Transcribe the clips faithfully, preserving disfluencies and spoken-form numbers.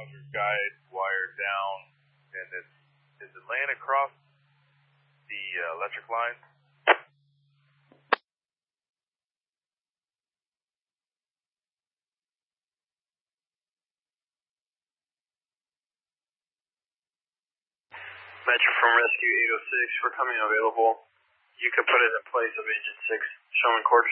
Roger, guide wire down, and it's, is it laying across the uh, electric line? Metro from Rescue eight oh six, we're coming available. You could put it in place of Agent six, showing quarters.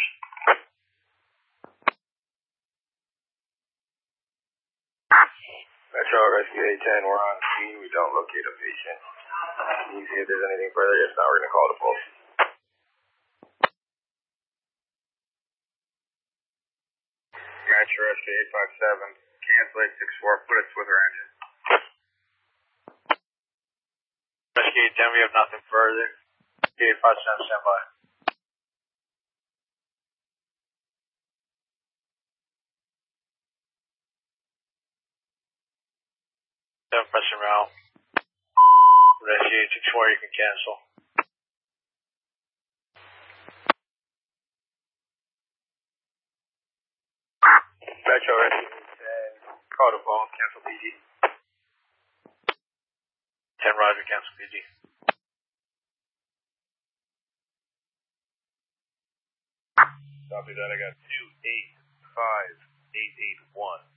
Metro Rescue eight ten, we're on scene. We don't locate a patient. Can you see if there's anything further? If not, we're going to call the police. Metro Rescue eight five seven, cancel eight six four, put it with our engine. Rescue eight ten, we have nothing further. eight five seven, stand by. Seven pressing route. Rescue eight six four, you can cancel. Metro Rescue eight ten, call the phone, cancel P D. ten Roger, cancel P D. Copy that, I got two eight five eight eight one.